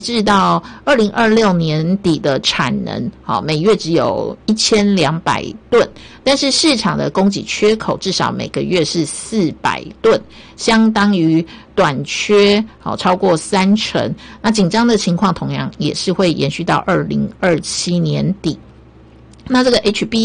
至到2026年底的产能，每月只有1200吨，但是市场的供给缺口至少每个月是400吨，相当于短缺超过30%。那紧张的情况同样也是会延续到2027年底。那这个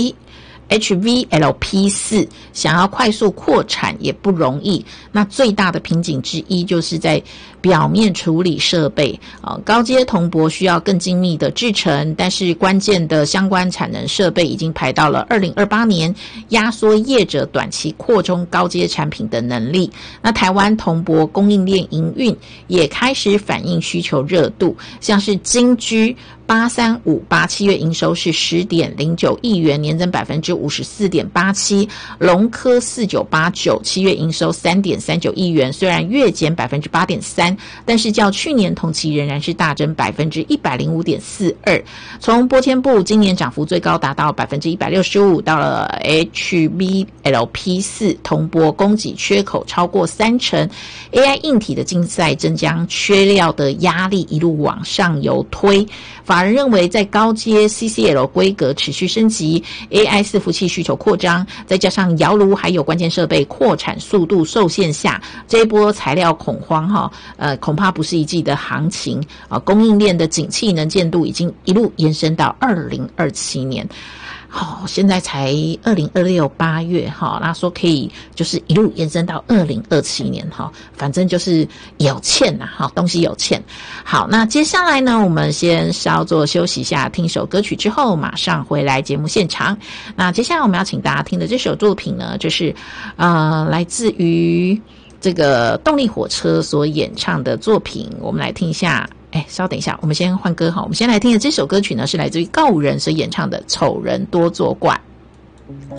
HVLP4 想要快速扩产也不容易，那最大的瓶颈之一就是在表面处理设备，高阶铜箔需要更精密的制程，但是关键的相关产能设备已经排到了2028年，压缩业者短期扩充高阶产品的能力。那台湾铜箔供应链营运也开始反映需求热度，像是金居8358 7月营收是 10.09 亿元，年增 54.87%， 龙科4989 7月营收 3.39 亿元，虽然月减 8.3%， 但是较去年同期仍然是大增 105.42%。 从玻纤布今年涨幅最高达到 165%， 到了 HVLP4 铜箔供给缺口超过30%， AI 硬体的竞赛正将缺料的压力一路往上游推。法人认为在高阶 CCL 规格持续升级， AI 伺服器需求扩张，再加上窑炉还有关键设备扩产速度受限下，这一波材料恐慌恐怕不是一季的行情，供应链的景气能见度已经一路延伸到2027年。现在才2026 8月，那说可以就是一路延伸到2027年，反正就是有欠东西有欠。好，那接下来呢，我们先稍作休息一下，听首歌曲之后马上回来节目现场。那接下来我们要请大家听的这首作品呢，就是来自于这个动力火车所演唱的作品，我们来听一下。稍等一下，我们先换歌我们先来听的这首歌曲呢，是来自于告五人所演唱的《丑人多作怪》。